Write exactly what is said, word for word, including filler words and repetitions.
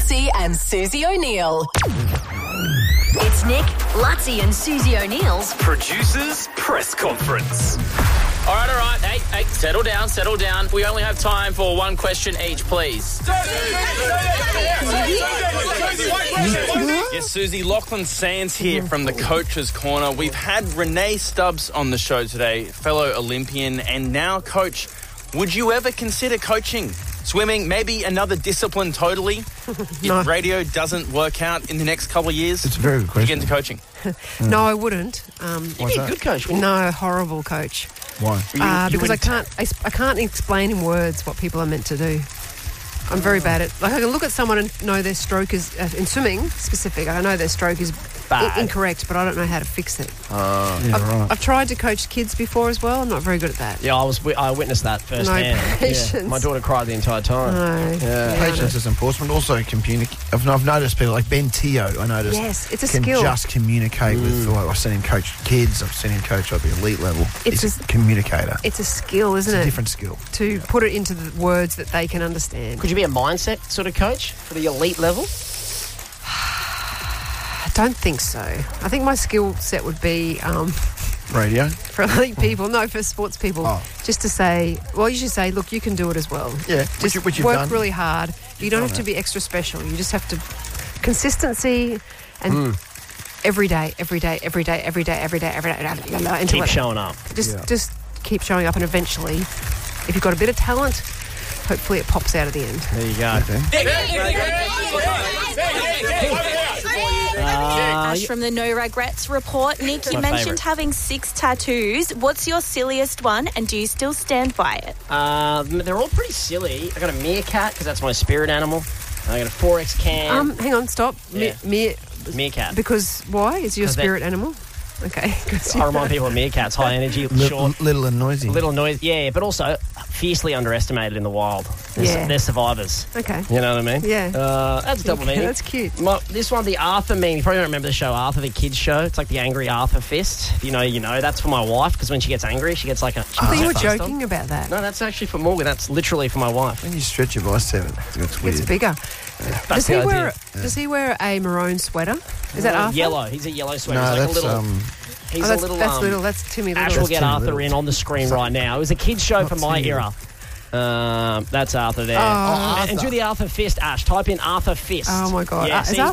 Lutzi and Susie O'Neill. It's Nick, Lutzi and Susie O'Neill's Producers Press Conference. All right, all right. Hey, hey, settle down, settle down. We only have time for one question each, please. Yes, Susie, Lachlan Sands here from the Coach's Corner. We've had Renee Stubbs on the show today, fellow Olympian and now coach. Would you ever consider coaching? Swimming, maybe another discipline totally? No. If radio doesn't work out in the next couple of years? It's a very good question. Get into coaching. No, I wouldn't. Um, Why's You're a that? good coach. no, horrible coach. Why? Uh, you because I wouldn't- can't, I, I can't explain in words what people are meant to do. I'm very bad at. Like I can look at someone and know their stroke is uh, in swimming specific. I know their stroke is Bad. I- incorrect, but I don't know how to fix it. Yeah, I've, right. I've tried to coach kids before as well. I'm not very good at that. Yeah, I was. I witnessed that firsthand. patience. Yeah. My daughter cried the entire time. No. Yeah. Yeah, I Patience is important, but also communicate. I've, I've noticed people like Ben Teo, I noticed, Yes, it's a can skill. just communicate with, Mm. like, I've seen him coach kids, I've seen him coach at the elite level. It's He's a, a- communicator. It's a skill, isn't It's a it? different skill. To put it into the words that they can understand. Could you be a mindset sort of coach for the elite level? I don't think so. I think my skill set would be um, Radio. for elite people, no, for sports people, Oh. just to say, well, you should say, look, you can do it as well. Yeah, Just which, you- which you've work done. really hard. You don't done have to that. be extra special. You just have to consistency and every day, every day, every day, every day, every day, every day, blah, blah, blah, until Keep it- showing up. Just, Yeah. just keep showing up, and eventually, if you've got a bit of talent, hopefully it pops out at the end. There you go. Ash from the No Regrets report. Nick, you My mentioned favourite. having six tattoos. What's your silliest one, and do you still stand by it? Uh, they're all pretty silly. I got a meerkat because that's my spirit animal. I got a four X can. Um, hang on, stop. Yeah. Me, me, meerkat. because why is your 'Cause they- spirit animal? Okay, 'cause I you- remind people of meerkats. High energy, Little, short, little and noisy. little noise. Yeah, but also fiercely underestimated in the wild. They're, Yeah. they're survivors. Okay. You know what I mean? Yeah. Uh, that's double Okay, meaning. that's cute. My, this one, the Arthur meme. You probably don't remember the show Arthur, the kids show. It's like the angry Arthur fist. If you know, you know. That's for my wife because when she gets angry, she gets like a. She I thought puts you her were fist on. joking about that. No, that's actually for Morgan. That's literally for my wife. When you stretch your bicep, it's weird. It's bigger. That's Does the he idea. wear? Does he wear a maroon sweater? Is that Arthur? Yellow. He's a yellow sweater. No, he's like that's a little. um. he's Oh, that's a little. that's um, little. That's Timmy Little. Ash will That's get Timmy Arthur Little. in on the screen right now. It was a kids show from my Timmy era. Um, that's Arthur there. Oh. and, and do the Arthur fist, Ash. Type in Arthur fist. Oh my god! Yeah, Uh, is see? Arthur